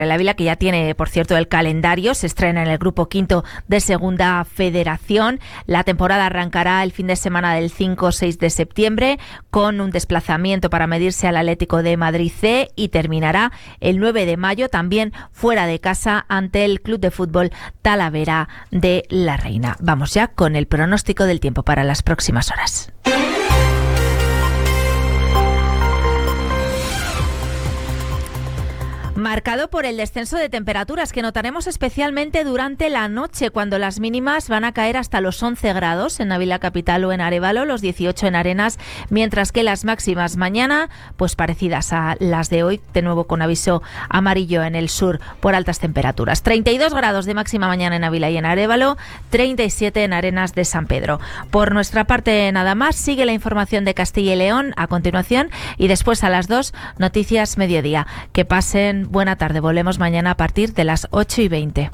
El Ávila, que ya tiene, por cierto, el calendario, se estrena en el Grupo Quinto de Segunda Federación. La temporada arrancará el fin de semana del 5-6 de septiembre con un desplazamiento para medirse al Atlético de Madrid C y terminará el 9 de mayo también fuera de casa ante el Club de Fútbol Talavera de la Reina. Vamos ya con el pronóstico del tiempo para las próximas horas. Marcado por el descenso de temperaturas que notaremos especialmente durante la noche, cuando las mínimas van a caer hasta los 11 grados en Ávila Capital o en Arévalo, los 18 en Arenas, mientras que las máximas mañana, pues parecidas a las de hoy, de nuevo con aviso amarillo en el sur por altas temperaturas. 32 grados de máxima mañana en Ávila y en Arévalo, 37 en Arenas de San Pedro. Por nuestra parte nada más, sigue la información de Castilla y León a continuación y después a las 2, Noticias Mediodía. Que pasen buena tarde. Volvemos mañana a partir de las 8:20.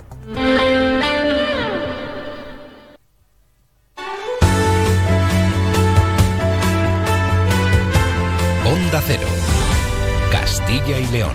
Onda Cero, Castilla y León.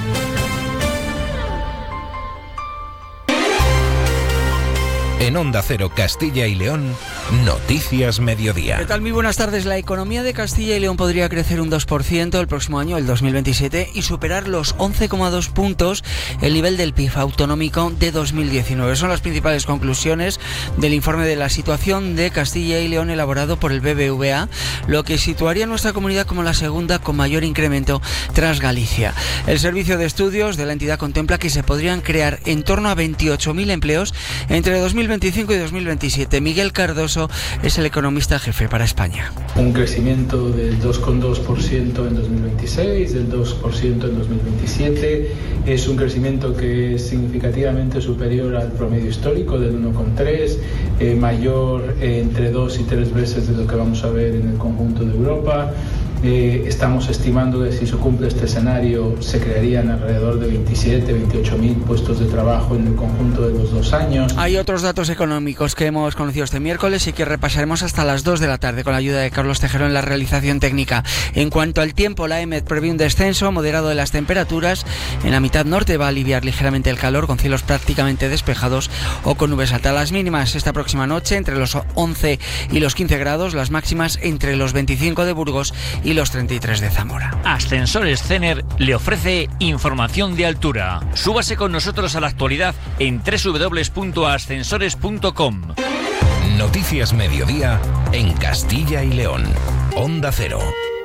En Onda Cero, Castilla y León, Noticias Mediodía. ¿Qué tal? Muy buenas tardes. La economía de Castilla y León podría crecer un 2% el próximo año, el 2027, y superar los 11,2 puntos el nivel del PIB autonómico de 2019. Son las principales conclusiones del informe de la situación de Castilla y León elaborado por el BBVA, lo que situaría a nuestra comunidad como la segunda con mayor incremento tras Galicia. El servicio de estudios de la entidad contempla que se podrían crear en torno a 28.000 empleos entre 2025 y 2027. Miguel Cardoso es el economista jefe para España. Un crecimiento del 2,2% en 2026, del 2% en 2027. Es un crecimiento que es significativamente superior al promedio histórico del 1,3%, mayor entre 2 y 3 veces de lo que vamos a ver en el conjunto de Europa. Estamos estimando que si se cumple este escenario se crearían alrededor de 28.000 puestos de trabajo en el conjunto de los 2 años. Hay otros datos económicos que hemos conocido este miércoles y que repasaremos hasta las 2 de la tarde con la ayuda de Carlos Tejero en la realización técnica. En cuanto al tiempo, la EMET prevé un descenso moderado de las temperaturas. En la mitad norte va a aliviar ligeramente el calor con cielos prácticamente despejados o con nubes altas. Las mínimas esta próxima noche entre los 11 y los 15 grados, las máximas entre los 25 de Burgos y los 33 de Zamora. Ascensores Cener le ofrece información de altura. Súbase con nosotros a la actualidad en www.ascensores.com. Noticias Mediodía en Castilla y León. Onda Cero.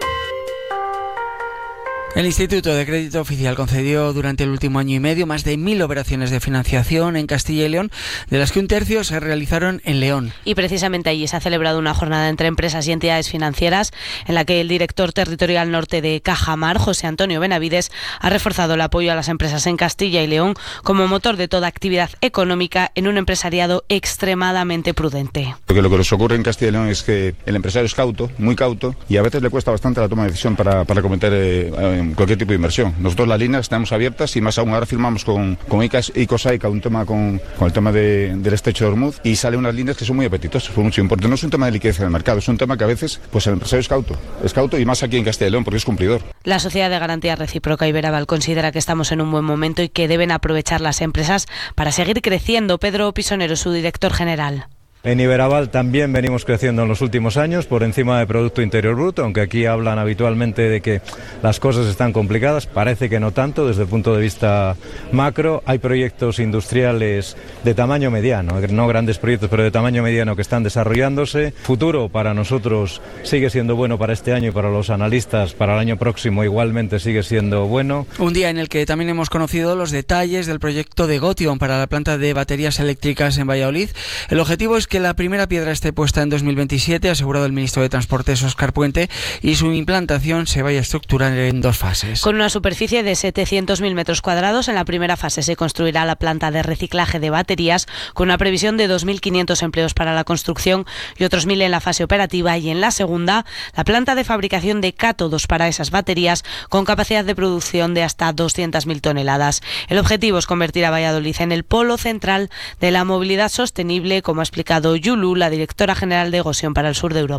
El Instituto de Crédito Oficial concedió durante el último año y medio más de 1.000 operaciones de financiación en Castilla y León, de las que un tercio se realizaron en León. Y precisamente allí se ha celebrado una jornada entre empresas y entidades financieras en la que el director territorial norte de Cajamar, José Antonio Benavides, ha reforzado el apoyo a las empresas en Castilla y León como motor de toda actividad económica en un empresariado extremadamente prudente. Lo que nos ocurre en Castilla y León es que el empresario es cauto, muy cauto, y a veces le cuesta bastante la toma de decisión para cometer cualquier tipo de inversión. Nosotros las líneas estamos abiertas y más aún ahora firmamos con Icosaica un tema con el tema del estrecho de Hormuz y salen unas líneas que son muy apetitosas por mucho importe. No es un tema de liquidez en el mercado, es un tema que a veces pues el empresario es cauto y más aquí en Castilla y León porque es cumplidor. La Sociedad de Garantía Recíproca Iberaval considera que estamos en un buen momento y que deben aprovechar las empresas para seguir creciendo. Pedro Pisonero, su director general. En Iberaval también venimos creciendo en los últimos años por encima del Producto Interior Bruto, aunque aquí hablan habitualmente de que las cosas están complicadas, parece que no tanto desde el punto de vista macro. Hay proyectos industriales de tamaño mediano, no grandes proyectos, pero de tamaño mediano que están desarrollándose. Futuro para nosotros sigue siendo bueno para este año y para los analistas para el año próximo igualmente sigue siendo bueno. Un día en el que también hemos conocido los detalles del proyecto de Gotion para la planta de baterías eléctricas en Valladolid. El objetivo es que la primera piedra esté puesta en 2027, ha asegurado el ministro de Transportes Óscar Puente, y su implantación se vaya a estructurar en 2 fases. Con una superficie de 700.000 metros cuadrados, en la primera fase se construirá la planta de reciclaje de baterías con una previsión de 2.500 empleos para la construcción y otros 1.000 en la fase operativa, y en la segunda, la planta de fabricación de cátodos para esas baterías con capacidad de producción de hasta 200.000 toneladas. El objetivo es convertir a Valladolid en el polo central de la movilidad sostenible, como ha explicado Yulu, la directora general de Gotion para el sur de Europa.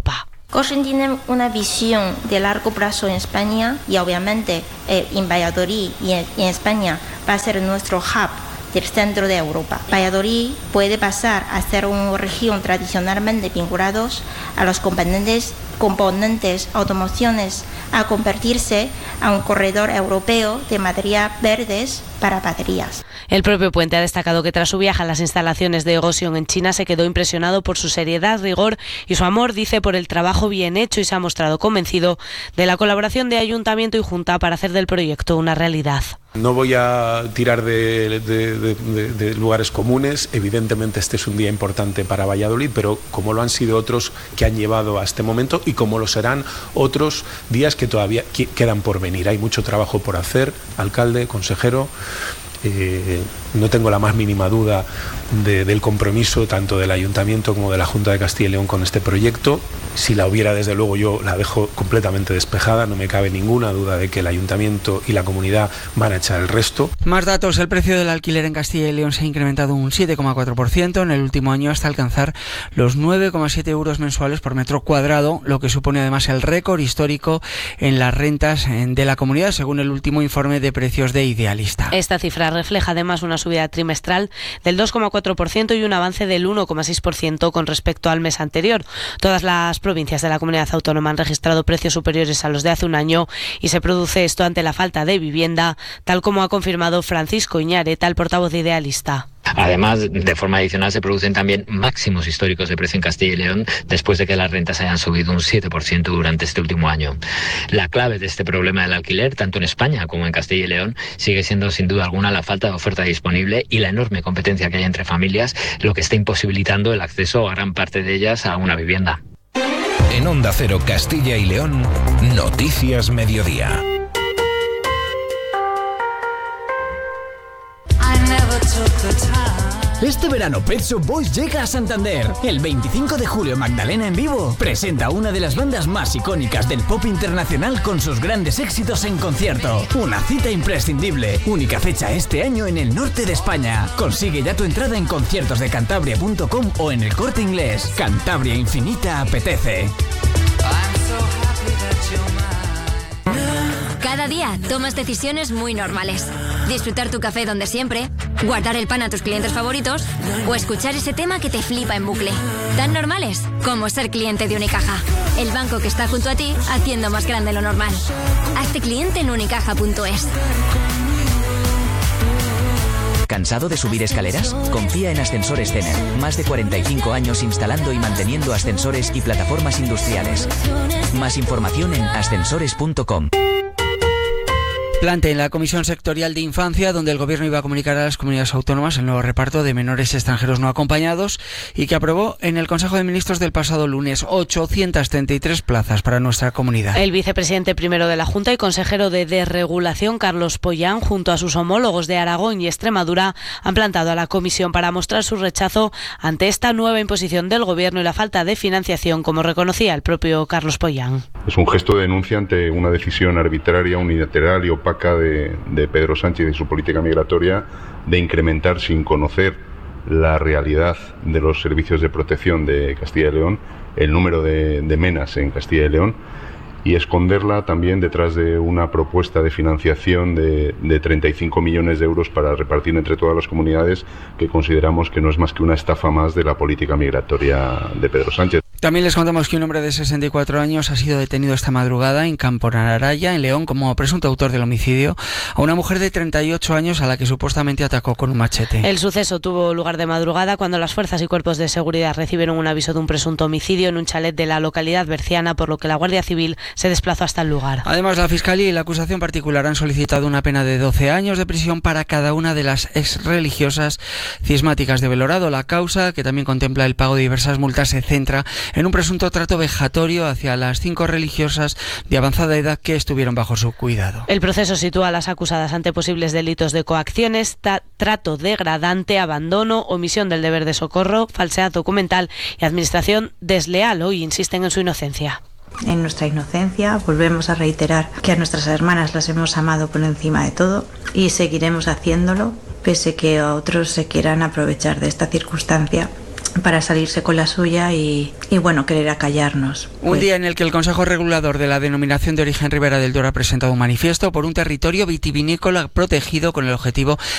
Gotion tiene una visión de largo plazo en España y obviamente en Valladolid y en España va a ser nuestro hub del centro de Europa. Valladolid puede pasar a ser una región tradicionalmente vinculados a los componentes automociones, a convertirse a un corredor europeo de materiales verdes para baterías. El propio Puente ha destacado que tras su viaje a las instalaciones de Gotion en China se quedó impresionado por su seriedad, rigor y su amor, dice, por el trabajo bien hecho, y se ha mostrado convencido de la colaboración de Ayuntamiento y Junta para hacer del proyecto una realidad. No voy a tirar de lugares comunes. Evidentemente este es un día importante para Valladolid, pero como lo han sido otros que han llevado a este momento y como lo serán otros días que todavía quedan por venir. Hay mucho trabajo por hacer, alcalde, consejero. No tengo la más mínima duda del compromiso tanto del Ayuntamiento como de la Junta de Castilla y León con este proyecto. Si la hubiera, desde luego, yo la dejo completamente despejada. No me cabe ninguna duda de que el Ayuntamiento y la comunidad van a echar el resto. Más datos. El precio del alquiler en Castilla y León se ha incrementado un 7,4% en el último año hasta alcanzar los 9,7 euros mensuales por metro cuadrado, lo que supone además el récord histórico en las rentas de la comunidad, según el último informe de precios de Idealista. Esta cifra refleja además una subida trimestral del 2,4% y un avance del 1,6% con respecto al mes anterior. Todas las provincias de la comunidad autónoma han registrado precios superiores a los de hace un año y se produce esto ante la falta de vivienda, tal como ha confirmado Francisco Iñareta, el portavoz de Idealista. Además, de forma adicional, se producen también máximos históricos de precio en Castilla y León después de que las rentas hayan subido un 7% durante este último año. La clave de este problema del alquiler, tanto en España como en Castilla y León, sigue siendo sin duda alguna la falta de oferta disponible y la enorme competencia que hay entre familias, lo que está imposibilitando el acceso a gran parte de ellas a una vivienda. En Onda Cero Castilla y León, Noticias Mediodía. Este verano Pet Shop Boys llega a Santander. El 25 de julio Magdalena en vivo presenta una de las bandas más icónicas del pop internacional con sus grandes éxitos en concierto. Una cita imprescindible. Única fecha este año en el norte de España. Consigue ya tu entrada en conciertosdecantabria.com o en El Corte Inglés. Cantabria Infinita apetece. Cada día tomas decisiones muy normales. Disfrutar tu café donde siempre, guardar el pan a tus clientes favoritos o escuchar ese tema que te flipa en bucle. Tan normales como ser cliente de Unicaja, el banco que está junto a ti haciendo más grande lo normal. Hazte cliente en unicaja.es. ¿Cansado de subir escaleras? Confía en Ascensores Zener. Más de 45 años instalando y manteniendo ascensores y plataformas industriales. Más información en ascensores.com. Plante en la Comisión Sectorial de Infancia, donde el Gobierno iba a comunicar a las comunidades autónomas el nuevo reparto de menores extranjeros no acompañados y que aprobó en el Consejo de Ministros del pasado lunes 833 plazas para nuestra comunidad. El vicepresidente primero de la Junta y consejero de Desregulación, Carlos Pollán, junto a sus homólogos de Aragón y Extremadura, han plantado a la Comisión para mostrar su rechazo ante esta nueva imposición del Gobierno y la falta de financiación, como reconocía el propio Carlos Pollán. Es un gesto de denuncia ante una decisión arbitraria, unilateral y opaca de Pedro Sánchez y su política migratoria de incrementar sin conocer la realidad de los servicios de protección de Castilla y León, el número de menas en Castilla y León, y esconderla también detrás de una propuesta de financiación de 35 millones de euros para repartir entre todas las comunidades, que consideramos que no es más que una estafa más de la política migratoria de Pedro Sánchez. También les contamos que un hombre de 64 años ha sido detenido esta madrugada en Camponaraya, en León, como presunto autor del homicidio a una mujer de 38 años a la que supuestamente atacó con un machete. El suceso tuvo lugar de madrugada cuando las fuerzas y cuerpos de seguridad recibieron un aviso de un presunto homicidio en un chalet de la localidad berciana, por lo que la Guardia Civil se desplazó hasta el lugar. Además, la Fiscalía y la acusación particular han solicitado una pena de 12 años de prisión para cada una de las exreligiosas cismáticas de Belorado. La causa, que también contempla el pago de diversas multas, se centra en un presunto trato vejatorio hacia las 5 religiosas de avanzada edad que estuvieron bajo su cuidado. El proceso sitúa a las acusadas ante posibles delitos de coacciones, trato degradante, abandono, omisión del deber de socorro, falsedad documental y administración desleal. Hoy insisten en su inocencia. En nuestra inocencia volvemos a reiterar que a nuestras hermanas las hemos amado por encima de todo y seguiremos haciéndolo pese que otros se quieran aprovechar de esta circunstancia para salirse con la suya y bueno, querer acallarnos. Un día en el que el Consejo Regulador de la Denominación de Origen Ribera del Duero ha presentado un manifiesto por un territorio vitivinícola protegido con el objetivo